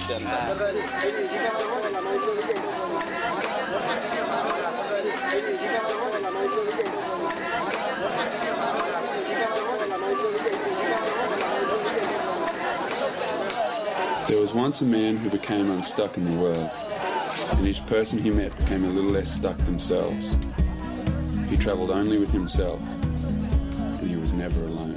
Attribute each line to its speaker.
Speaker 1: There was once a man who became unstuck in the world, and each person he met became a little less stuck themselves. He travelled only with himself, and he was never alone.